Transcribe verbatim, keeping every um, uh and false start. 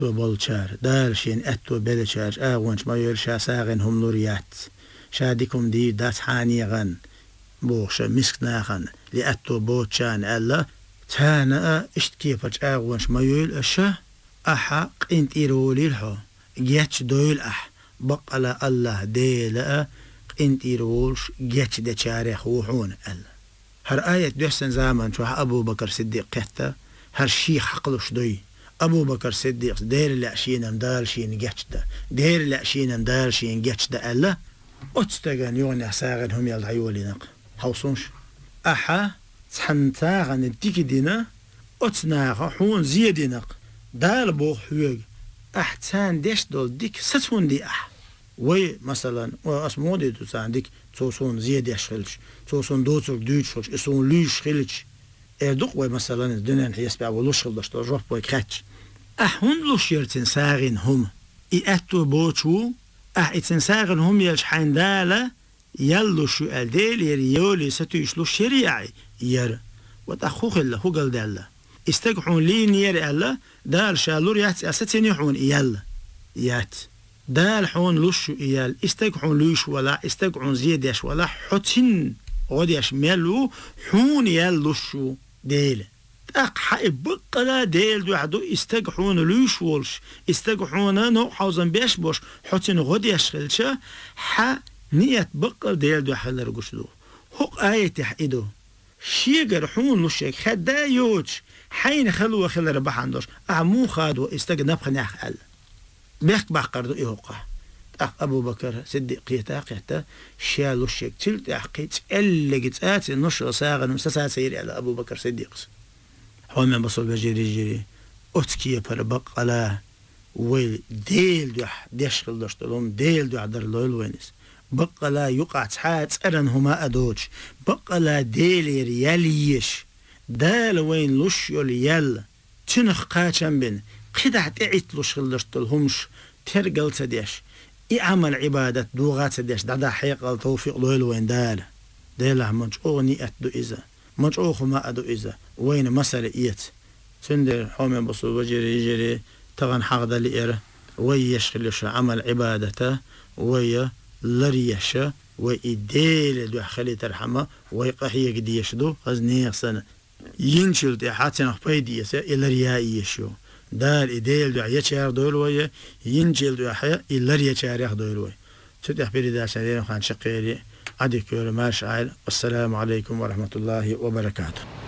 بولشار دارشين أتو بلشار أغونش ما يرشا ساغن هم نوريات شادكم دي دات حانيغن بوخشا مسكناغن لأتو بوتشان ألا تانا اشتكيفج أغونش ما يول أشا أحا قنت إيرولي الحو جيتش دويل أح بقلا الله ديلا قنت إيرولش جيتش دا شاريخ وحون ألا هر آية دوستن زامن شوح أبو بكر صديق قهتا هر شيخ حقلوش دوي أبو بكر صديق دير لأشين مدار شين جتشدا دير لأشين مدار شين جتشدا ألا أتستغن يوني ساغن هم يلعيولي نق حوصونش أحا تحنتاغن الديك دينا أتناغ حون زيدي نق دال بوغ حويق أحتان ديش دول ديك ستون دي أح وي مثلا واسمو دي تسان ديك توسون زيدي أشخلش توسون دوتر دوتشلش اسون ليش خلش اردوق وي مثلا الدنيا حيسبع ولوش خلش تروح بوي كاتش أحون لوش يرتن ساغن هم إأتو بوشو أح إتن ساغن هم يلش حين دالا يلو شو ألديل يريولي ستوش لوش شريعي ير وتأخوخ الله هو قل دالا استقحون لي نير ألا دال شالور يات أستين يحون إيال يات دال حون لوش إيال استقحون لوش ولا استقحون زيدش ولا حتن غديش ملو حون يلوشو ديل أق حائب بقلا ديل دو عدو استقحون لوش ولش استقحون نو حوزن بيش بوش حتن غديش خلشة ح نيت بقل ديل دو حل رقشدو هق آية تحيدو شيقر حون لوشيك خدا يوج حين خلوه خل ربح عندوش أعمو خادو استق نبخن يحل بيك بحقردو إيهوقا أخ أبو بكر صديق قيتا قيتا شالو الشيك تلت أحقيت اللي قلت آتي النشر ساغن ومستساعد سيري على أبو بكر صديق حول من بصول بجيري جيري أتكي بربق على ويل ديل دوح ديشغل دوشتلهم ديل دوح در لول وينس بقى لا يقع تحات أرن هما أدوج بقى لا ديل رياليش دال وين لش يل تنخ قاتشن بن قدع تعيت لش خلشتلهمش ترقل تديش عمل عبادة دوغات سديش دادا حيقل توفيق لول وين دال ديلا مجعوني أتدو إذا مجعوخ ما أدو إذا وين مسألة إيت سندر حومي بصول وجري يجري تغن حقد لإره ويشغلش عمل عبادته وي لريشة ويديل دو خلي ترحمه ويقحيق ديشدو غزنيق سنة ينشل دي حاتي نخبي ديسة إلا ريائيشو دال إديل دو يشار دولوية ينجل دو حيا إلا ريشار دولوية ستح بريد عشان خان شقيري عدي كور ماشعل والسلام عليكم ورحمة الله وبركاته.